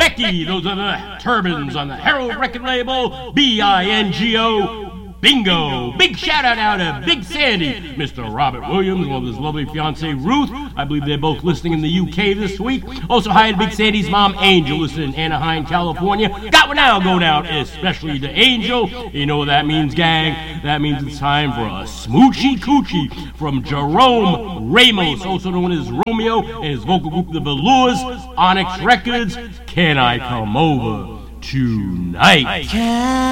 Becky. Those are the Turbans on the Herald record label. Bingo. Bingo! Big shout out now to Big Sandy, Mr. Robert Williams, and his lovely fiancée Ruth. I believe they're both listening in the UK this week. Also hi to Big Sandy's mom Angel, listening in Anaheim, California. Got one now going out, especially to Angel. You know what that means, gang? That means it's time for a smoochy coochie from Jerome Ramos, also known as Romeo, and his vocal group The Velours, Onyx Records. Can I come over tonight?